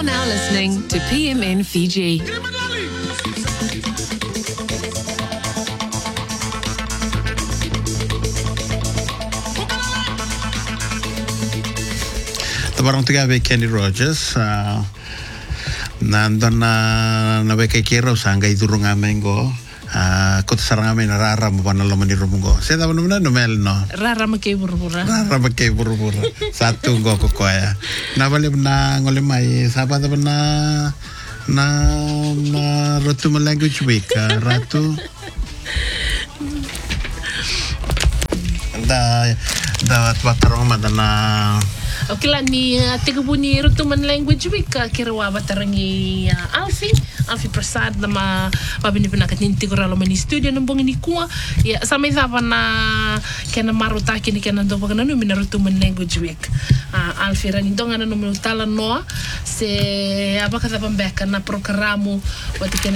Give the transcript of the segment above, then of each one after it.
Now listening to PMN Fiji. Barang tiga Kenny Rogers nandun na weke kira usanga idurung amengo kot sarang amen rara mo panalo manirumungo saya tahu mana nomel no Rara makai buru-buru satu go kokoya na bali na ngole mai sapa ta na Rotuma language week ratu da batarong madana. Okay lah ni tiga bunyi Rotuman language week kira wa batarangi Alfie Prasad nama babini pinakat ninti ko ralo mani studio nambong ini kuwa ya sama itapa na kena maruta kini kena do bagana no mina Rotuman language week Alfie rani donga na no tala noa se apa kata pembeka na programo wati kena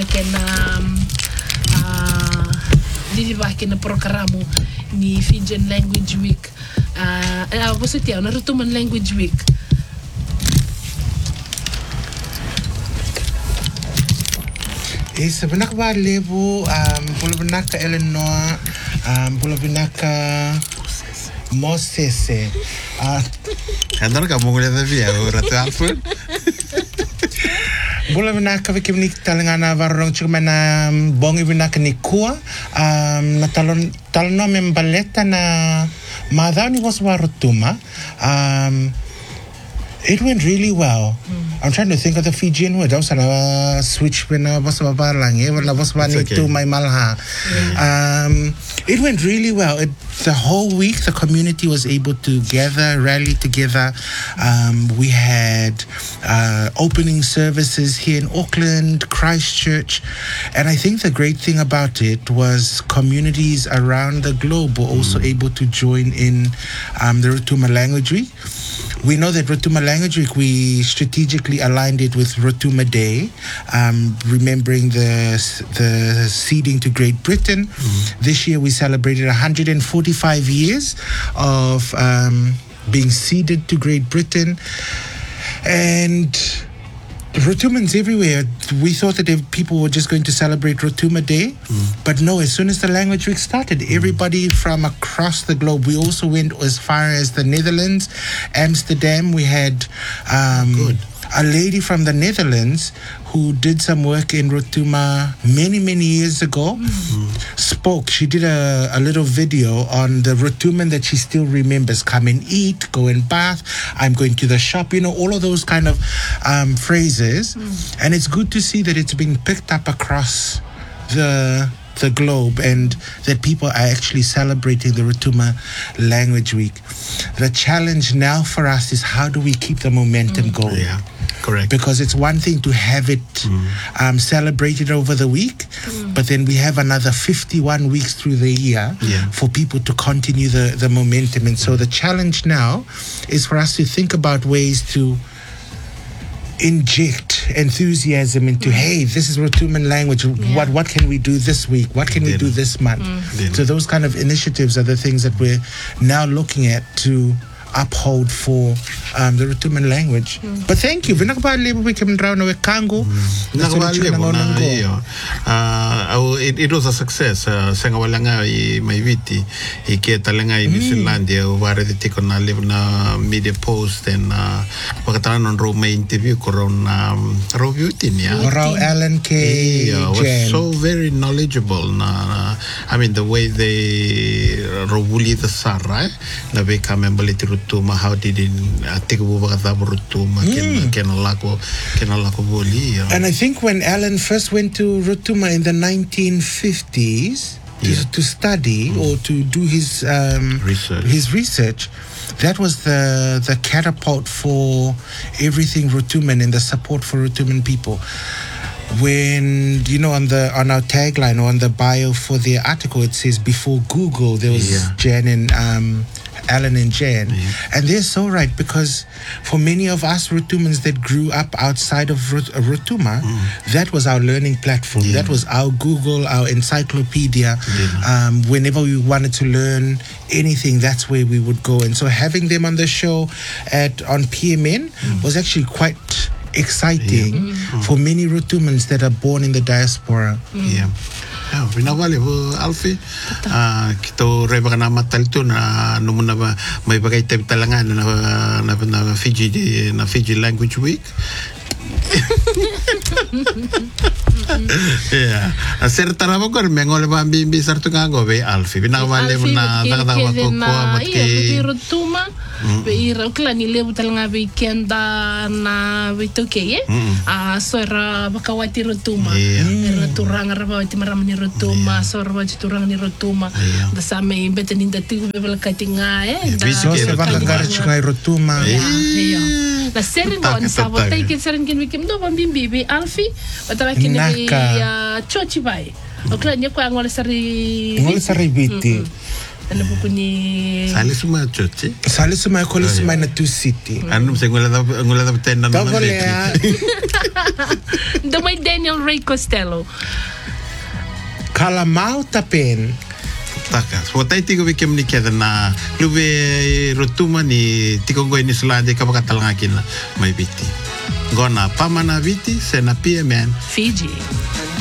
didi ba kena programo ni Fijian language week ako sa tiyaw na Rotuman language week. Sebenarnya ba lebu pula benaka Eleanor pula benaka Mosese Andar kamu ngeliat tapi ya Ratu Alfred. Bola benaka bikin ni talangana varong cuma na bongi benaka ni kuah na talon no membaleta na Madani was Rotuma. It went really well. I'm trying to think of the Fijian word. I was gonna switch when I was babalangi. When I was to my malha. It went really well. The whole week, the community was able to rally together. We had opening services here in Auckland, Christchurch, and I think the great thing about it was communities around the globe were also able to join in the Rotuma Language Week. We know that Rotuma Language Week, we strategically aligned it with Rotuma Day, remembering the ceding to Great Britain. This year we celebrated 145 years of being ceded to Great Britain. And Rotumans everywhere. We thought that people were just going to celebrate Rotuma Day, but no, as soon as the language week started, everybody from across the globe, we also went as far as the Netherlands, Amsterdam. We had a lady from the Netherlands who did some work in Rotuma many years ago, spoke. She did a little video on the Rotuman that she still remembers. Come and eat, go and bath, I'm going to the shop, all of those kind of phrases. And it's good to see that it's being picked up across the globe and that people are actually celebrating the Rotuma Language Week. The challenge now for us is how do we keep the momentum going? Yeah. Correct. Because it's one thing to have it celebrated over the week, but then we have another 51 weeks through the year for people to continue the momentum. And so the challenge now is for us to think about ways to inject enthusiasm into, hey, this is Rotuman language. What can we do this week? What can we do this month? So those kind of initiatives are the things that we're now looking at to uphold for the Rotuman language. But thank you. It was a success. Sanga walanga I mai viti I ke talanga I New Zealand ware de tiko na live na media post and wakatana non ro mai interview koron ro beauty nia. Ro Alan K. Was so very knowledgeable na I mean the way they ro wuli the sarai na be kamembali Rotuma, how did it take over Rotuma and I think when Alan first went to Rotuma in the 1950s to study or to do his research, that was the catapult for everything Rotuman and the support for Rotuman people. When on our tagline or on the bio for the article, it says before Google there was Jan and Alan and Jan, and they're so right, because for many of us Rotumans that grew up outside of Rotuma, that was our learning platform. That was our Google, our encyclopedia. Whenever we wanted to learn anything, that's where we would go. And so having them on the show on PMN was actually quite exciting for many Rotumans that are born in the diaspora. Yeah. Vinawali po Alfie kito reba kana matal tu na numuna ba may bagay talangan na Fiji Language Week. Yeah, ser tarabo ko mengole ba bimbi sartu ngago be Alfie vinawali mo na nakatawa ko mat ke Rotuma be ira klani lebu talanga be kenda na bitoke sora bakawati Rotuma era turanga rabawati maramani Rotuma sora wati turanga ni Rotuma da same betani da tigu be katinga so se bakangara chingai Rotuma la sering on sabo take sering kin wikim do bimbi be Alfie watala kin be chochi bai oklani ko ngole sari biti ana buku ni salisuma chochi salisuma kolisuma na tu city anum se ngula da tenda na do my Daniel Ray Costello Kalamau tapen taka so tai tigo wikim ni keda na lube Rotuma ni tiko go ni Islande ka bakatalanga kin mai biti gona pamana viti sena PMN Fiji